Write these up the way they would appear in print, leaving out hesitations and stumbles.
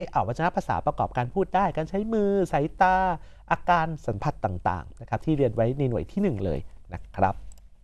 วจนภาษาประกอบการพูดได้การใช้มือสายตาอาการสัมผัสต่างๆนะครับที่เรียนไว้ในหน่วยที่1เลยนะครับ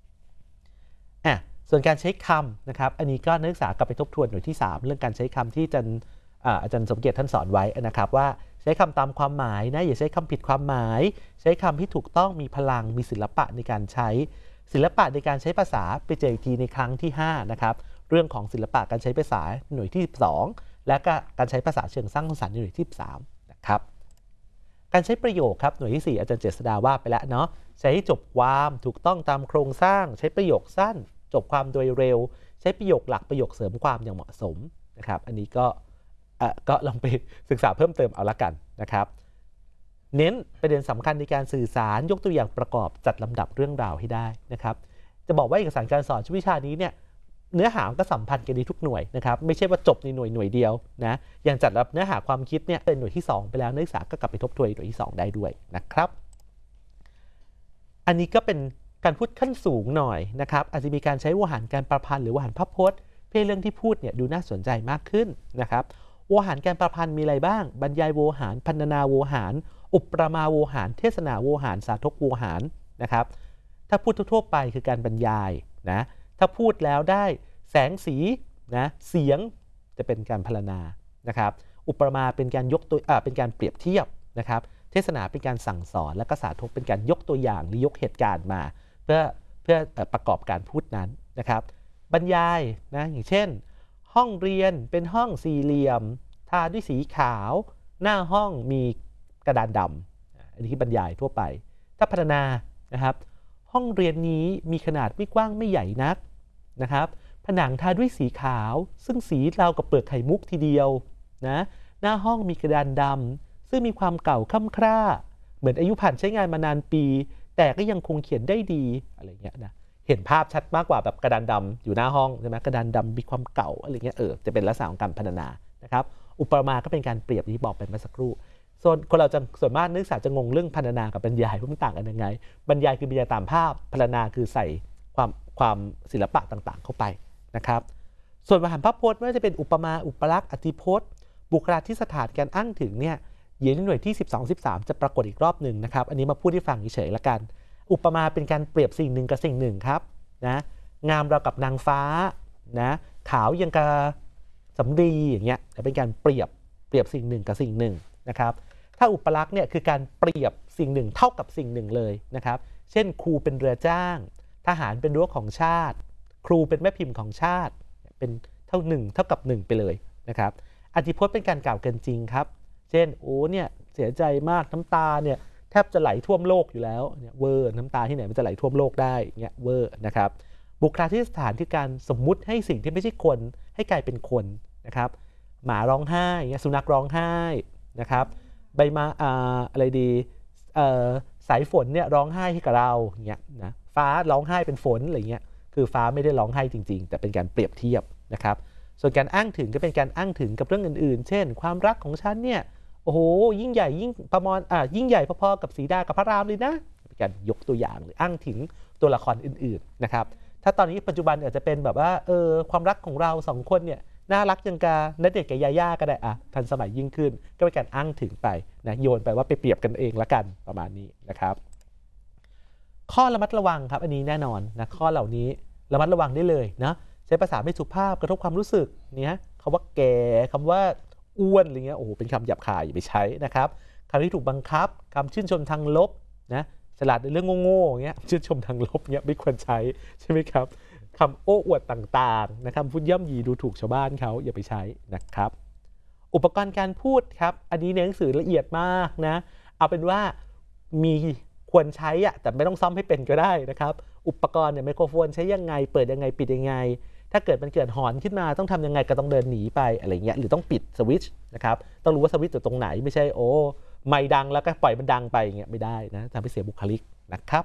ส่วนการใช้คำนะครับอันนี้ก็นักศึกษากลับไปทบทวนหน่วยที่3เรื่องการใช้คำที่อาจารย์สมเกียรติท่านสอนไว้นะครับว่าใช้คำตามความหมายนะอย่าใช้คำผิดความหมายใช้คำที่ถูกต้องมีพลังมีศิลปะในการใช้ศิลปะในการใช้ภาษาไปเจออีกทีในครั้งที่5นะครับเรื่องของศิลปะการใช้ภาษาหน่วยที่12และก็การใช้ภาษาเชิงสร้างสรรค์ในหน่วยที่13นะครับการใช้ประโยคครับหน่วยที่4อาจารย์เจษฎาว่าไปแล้วเนาะใช้ให้จบความถูกต้องตามโครงสร้างใช้ประโยคสั้นจบความโดยเร็วใช้ประโยคหลักประโยคเสริมความอย่างเหมาะสมนะครับอันนี้ก็ลองไปศึกษาเพิ่มเติมเอาละกันนะครับเน้นประเด็นสำคัญในการสื่อสารยกตัวอย่างประกอบจัดลำดับเรื่องราวให้ได้นะครับจะบอกว่าเอกสารการสอนวิชานี้เนี่ยเนื้อหาก็สัมพันธ์กันดีทุกหน่วยนะครับไม่ใช่ว่าจบในหน่วยเดียวนะอย่างจัดรับเนื้อหาความคิดเนี่ยเป็นหน่วยที่2ไปแล้วนักศึกษาก็กลับไปทบทวนหน่วยที่2ได้ด้วยนะครับอันนี้ก็เป็นการพูดขั้นสูงหน่อยนะครับอาจจะมีการใช้วหารการประพันธ์หรือวหารพพจน์เพื่อเรื่องที่พูดเนี่ยดูน่าสนใจมากขึ้นนะครับวหารการประพันธ์มีอะไรบ้างบรรยายโวหารพรรณนาโวหารอุปมาโวหารเทศนาโวหารสาธกโวหารนะครับถ้าพูดทั่วไปคือการบรรยายนะถ้าพูดแล้วได้แสงสีนะเสียงจะเป็นการพรรณนานะครับอุปมาเป็นการยกตัวเป็นการเปรียบเทียบนะครับเทศนาเป็นการสั่งสอนและก็สาธกเป็นการยกตัวอย่างหรือยกเหตุการณ์มาเพื่อประกอบการพูดนั้นนะครับบรรยายนะอย่างเช่นห้องเรียนเป็นห้องสี่เหลี่ยมทาด้วยสีขาวหน้าห้องมีกระดานดำอันนี้คือบรรยายทั่วไปถ้าพรรณนานะครับห้องเรียนนี้มีขนาดไม่กว้างไม่ใหญ่นักนะครับผนังทาด้วยสีขาวซึ่งสีราวกับเปลือกไข่มุกทีเดียวนะหน้าห้องมีกระดานดำซึ่งมีความเก่าค่ำคร่าเหมือนอายุผ่านใช้งานมานานปีแต่ก็ยังคงเขียนได้ดีอะไรเงี้ยนะเห็นภาพชัดมากกว่าแบบกระดานดำอยู่หน้าห้องใช่ไหมกระดานดำมีความเก่าอะไรเงี้ยจะเป็นลักษณะของการพรรณนานะครับอุปมาก็เป็นการเปรียบที่บอกไปเมื่อสักครู่ส่วนคนเราจะส่วนมากนักศึกษาจะงงเรื่องพรรณนากับบรรยายว่ามันต่างกันยังไงบรรยายคือบรรยายตามภาพพรรณนาคือใส่ความศิลปะต่างๆเข้าไปนะครับส่วนวหารพพจน์ไม่ว่าจะเป็นอุปมาอุปลักษณ์อธิพจน์บุคลาธิสถานการอ้างถึงเนี่ยเย็นหน่วยที่12-13จะปรากฏอีกรอบหนึ่งนะครับอันนี้มาพูดให้ฟังเฉยๆละกันอุปมาเป็นการเปรียบสิ่งหนึ่งกับสิ่งหนึ่งครับนะงามเรากับนางฟ้านะขาวยังกับสำลีอย่างเงี้ยเป็นการเปรียบสิ่งหนึ่งกับสิ่งหนึ่งนะครับถ้าอุปลักษณ์เนี่ยคือการเปรียบสิ่งหนึ่งเท่ากับสิ่งหนึ่งเลยนะครับเช่นครูเป็นเรือจ้างทหารเป็นรั้วของชาติครูเป็นแม่พิมพ์ของชาติเป็นเท่ากับ1ไปเลยนะครับอธิพจน์เป็นการกล่าวเกินจริงครับเช่นโอ้เนี่ยเสียใจมากน้ำตาเนี่ยแทบจะไหลท่วมโลกอยู่แล้วเนี่ยเวอร์น้ำตาที่ไหนมันจะไหลท่วมโลกได้เนี่ยเวอร์นะครับบุคลาธิสถานคือการสมมุติให้สิ่งที่ไม่ใช่คนให้กลายเป็นคนนะครับหมาร้องไห้เนี่ยสุนัขร้องไห้นะครับใบไม้อะไรดีสายฝนเนี่ยร้องไห้ให้กับเราเนี่ยนะฟ้าร้องไห้เป็นฝนอะไรเงี้ยคือฟ้าไม่ได้ร้องไห้จริงๆแต่เป็นการเปรียบเทียบนะครับส่วนการอ้างถึงก็เป็นการอ้างถึงกับเรื่องอื่นๆเช่นความรักของฉันเนี่ยโอ้โหยิ่งใหญ่ยิ่งใหญ่พอๆกับสีดากับพระรามเลยนะเป็นการยกตัวอย่างหรืออ้างถึงตัวละครอื่นๆนะครับถ้าตอนนี้ปัจจุบันอาจจะเป็นแบบว่าความรักของเรา2คนเนี่ยน่ารักยังกาณเดชน์กับยาย่าก็ได้ทันสมัยยิ่งขึ้นก็เป็นการอ้างถึงไปนะโยนไปว่าไปเปรียบกันเองละกันประมาณนี้นะครับข้อระมัดระวังครับอันนี้แน่นอนนะข้อเหล่านี้ระมัดระวังได้เลยนะใช้ภาษาไม่สุภาพกระทบความรู้สึกเนี่ยคำว่าแก่คำว่าอ้วนอะไรเงี้ยโอ้โหเป็นคำหยาบคายอย่าไปใช้นะครับคำที่ถูกบังคับคำชื่นชมทางลบนะฉลาดในเรื่องโง่ๆเงี้ยชื่นชมทางลบเงี้ยไม่ควรใช้ใช่ไหมครับคำโอ้อวดต่างๆนะครับพูดย่ำยีดูถูกชาวบ้านเขาอย่าไปใช้นะครับอุปกรณ์การพูดครับอันนี้ในหนังสือละเอียดมากนะเอาเป็นว่ามีควรใช้แต่ไม่ต้องซ่อมให้เป็นก็ได้นะครับอุปกรณ์เนี่ยไมโครโฟนใช้ยังไงเปิดยังไงปิดยังไงถ้าเกิดมันเกิดหอนขึ้นมาต้องทำยังไงก็ต้องเดินหนีไปอะไรเงี้ยหรือต้องปิดสวิตช์นะครับต้องรู้ว่าสวิตช์อยู่ตรงไหนไม่ใช่โอ้ไม่ดังแล้วก็ปล่อยมันดังไปอย่างเงี้ยไม่ได้นะทำให้เสียบุคลิกนะครับ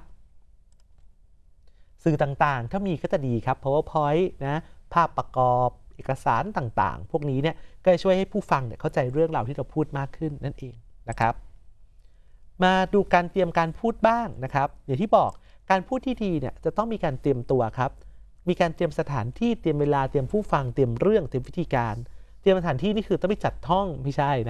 สื่อต่างๆถ้ามีก็จะดีครับ PowerPoint นะภาพประกอบเอกสารต่างๆพวกนี้เนี่ยก็จะช่วยให้ผู้ฟังเนี่ยเข้าใจเรื่องราวที่เราพูดมากขึ้นนั่นเองนะครับมาดูการเตรียมการพูดบ้างนะครับอย่างที่บอกการพูดที่ดีเนี่ยจะต้องมีการเตรียมตัวครับมีการเตรียมสถานที่เตรียมเวลาเตรียมผู้ฟังเตรียมเรื่องเตรียมวิธีการเตรียมสถานที่นี่คือต้องไปจัดห้องไม่ใช่นะ